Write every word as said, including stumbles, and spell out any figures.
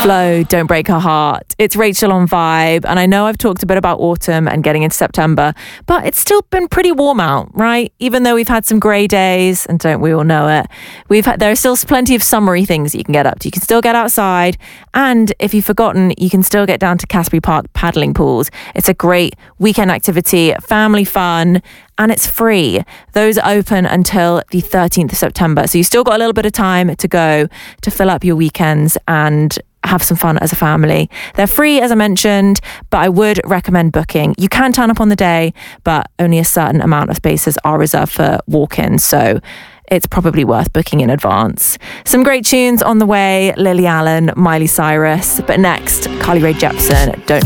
Flo, Don't Break Her Heart. It's Rachel on Vibe, and I know I've talked a bit about autumn and getting into September, but it's still been pretty warm out, right? Even though we've had some grey days, and don't we all know it, we've had, there are still plenty of summery things that you can get up to. You can still get outside, and if you've forgotten, you can still get down to Casbury Park paddling pools. It's a great weekend activity, family fun, and it's free. Those are open until the thirteenth of September. So you've still got a little bit of time to go to fill up your weekends and have some fun as a family. They're free, as I mentioned, but I would recommend booking. You can turn up on the day, but only a certain amount of spaces are reserved for walk-ins. So it's probably worth booking in advance. Some great tunes on the way. Lily Allen, Miley Cyrus. But next, Carly Rae Jepsen, Don't